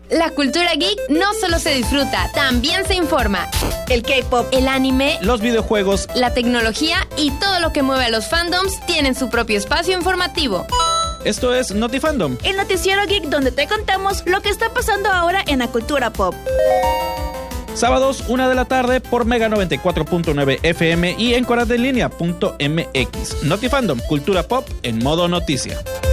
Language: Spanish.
La cultura geek no solo se disfruta, también se informa. El K-pop, el anime, los videojuegos, la tecnología y todo lo que mueve a los fandoms tienen su propio espacio informativo. Esto es Notifandom, el noticiero geek donde te contamos lo que está pasando ahora en la cultura pop. Sábados, 1 de la tarde por Mega 94.9 FM y en coradelinea.mx. Notifandom, cultura pop en modo noticia.